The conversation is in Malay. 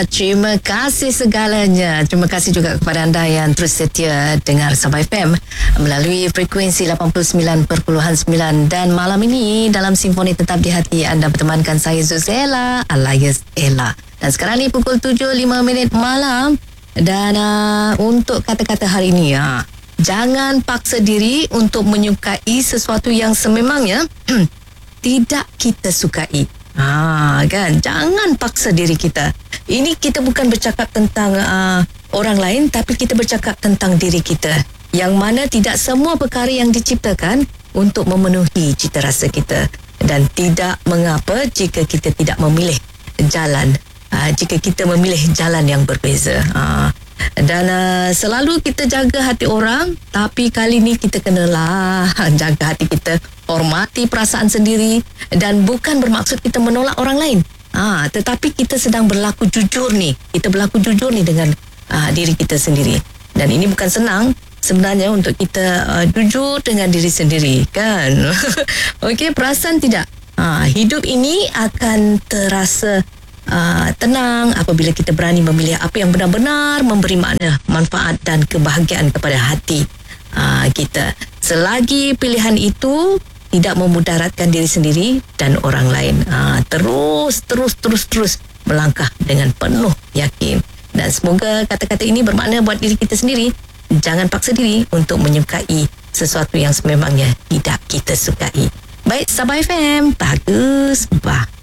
terima kasih segalanya. Terima kasih juga kepada anda yang terus setia dengar Sabah FM melalui frekuensi 89.9. Dan malam ini dalam Simfoni Tetap di Hati anda bertemankan saya Zuzela alias Ella. Dan sekarang ni pukul 7.05 malam. Dan untuk kata-kata hari ini, jangan paksa diri untuk menyukai sesuatu yang sememangnya tidak kita sukai. Kan, jangan paksa diri kita. Ini kita bukan bercakap tentang orang lain, tapi kita bercakap tentang diri kita, yang mana tidak semua perkara yang diciptakan untuk memenuhi cita rasa kita. Dan tidak mengapa jika kita tidak memilih jalan, jika kita memilih jalan yang berbeza. Dan selalu kita jaga hati orang, tapi kali ni kita kenalah jaga hati kita, hormati perasaan sendiri. Dan bukan bermaksud kita menolak orang lain, tetapi kita sedang berlaku jujur ni. Kita berlaku jujur ni dengan diri kita sendiri. Dan ini bukan senang sebenarnya untuk kita jujur dengan diri sendiri, kan? Okey, perasan tidak? Hidup ini akan terasa tenang apabila kita berani memilih apa yang benar-benar memberi makna, manfaat dan kebahagiaan kepada hati kita. Selagi pilihan itu tidak memudaratkan diri sendiri dan orang lain, terus melangkah dengan penuh yakin. Dan semoga kata-kata ini bermakna buat diri kita sendiri. Jangan paksa diri untuk menyukai sesuatu yang sememangnya tidak kita sukai. Baik, Sabah FM, bagus, bah.